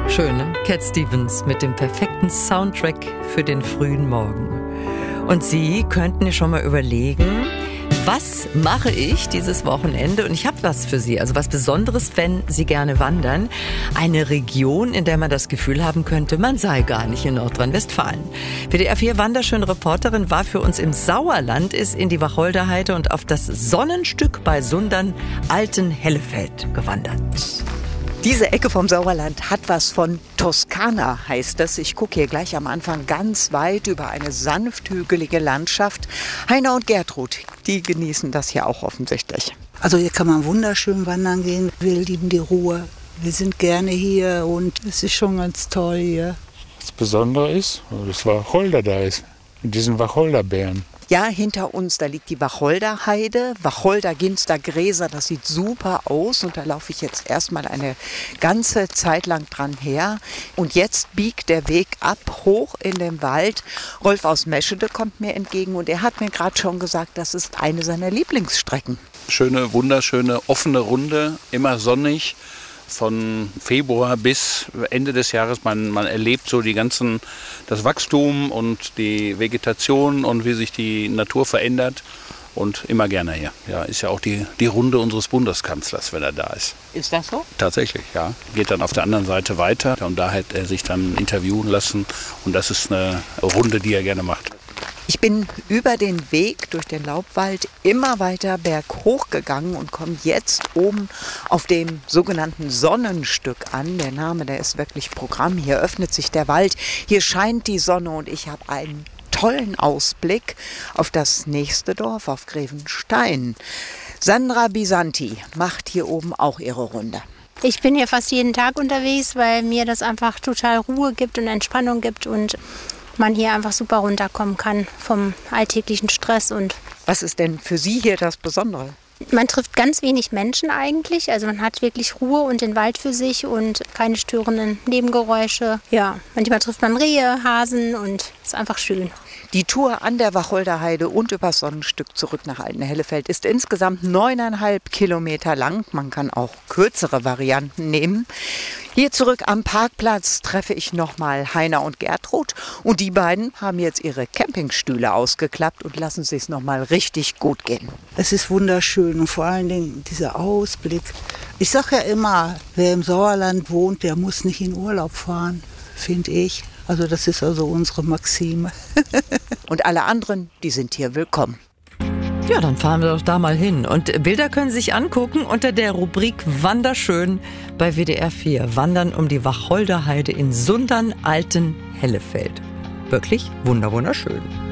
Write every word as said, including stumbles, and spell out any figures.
Schön, ne? Cat Stevens mit dem perfekten Soundtrack für den frühen Morgen. Und Sie könnten ja schon mal überlegen, was mache ich dieses Wochenende? Und ich habe was für Sie, also was Besonderes, wenn Sie gerne wandern. Eine Region, in der man das Gefühl haben könnte, man sei gar nicht in Nordrhein-Westfalen. W D R vier Wanderschön Reporterin war für uns im Sauerland, ist in die Wacholderheide und auf das Sonnenstück bei Sundern Alten-Hellefeld gewandert. Diese Ecke vom Sauerland hat was von Toskana, heißt es. Ich gucke hier gleich am Anfang ganz weit über eine sanft hügelige Landschaft. Heiner und Gertrud, die genießen das hier auch offensichtlich. Also hier kann man wunderschön wandern gehen. Wir lieben die Ruhe. Wir sind gerne hier und es ist schon ganz toll hier. Das Besondere ist, dass Wacholder da ist, mit diesen Wacholderbeeren. Ja, hinter uns, da liegt die Wacholderheide, Wacholder, Ginster, Gräser, das sieht super aus und da laufe ich jetzt erstmal eine ganze Zeit lang dran her. Und jetzt biegt der Weg ab, hoch in den Wald. Rolf aus Meschede kommt mir entgegen und er hat mir gerade schon gesagt, das ist eine seiner Lieblingsstrecken. Schöne, wunderschöne, offene Runde, immer sonnig. Von Februar bis Ende des Jahres, man, man erlebt so die ganzen, das Wachstum und die Vegetation und wie sich die Natur verändert und immer gerne hier. Ja, ist ja auch die, die Runde unseres Bundeskanzlers, wenn er da ist. Ist das so? Tatsächlich, ja. Geht dann auf der anderen Seite weiter und da hat er sich dann interviewen lassen und das ist eine Runde, die er gerne macht. Ich bin über den Weg durch den Laubwald immer weiter berghoch gegangen und komme jetzt oben auf dem sogenannten Sonnenstück an. Der Name, der ist wirklich Programm. Hier öffnet sich der Wald, hier scheint die Sonne und ich habe einen tollen Ausblick auf das nächste Dorf, auf Grevenstein. Sandra Bisanti macht hier oben auch ihre Runde. Ich bin hier fast jeden Tag unterwegs, weil mir das einfach total Ruhe gibt und Entspannung gibt und man hier einfach super runterkommen kann vom alltäglichen Stress. Und was ist denn für Sie hier das Besondere? Man trifft ganz wenig Menschen eigentlich, also man hat wirklich Ruhe und den Wald für sich und keine störenden Nebengeräusche. Ja, manchmal trifft man Rehe, Hasen und es ist einfach schön. Die Tour an der Wacholderheide und übers Sonnenstück zurück nach Alten-Hellefeld ist insgesamt neuneinhalb Kilometer lang. Man kann auch kürzere Varianten nehmen. Hier zurück am Parkplatz treffe ich nochmal Heiner und Gertrud. Und die beiden haben jetzt ihre Campingstühle ausgeklappt und lassen es sich nochmal richtig gut gehen. Es ist wunderschön und vor allen Dingen dieser Ausblick. Ich sage ja immer, wer im Sauerland wohnt, der muss nicht in Urlaub fahren, finde ich. Also das ist also unsere Maxime. Und alle anderen, die sind hier willkommen. Ja, dann fahren wir doch da mal hin. Und Bilder können Sie sich angucken unter der Rubrik Wanderschön bei W D R vier. Wandern um die Wacholderheide in Sundern Alten-Hellefeld. Wirklich wunderschön.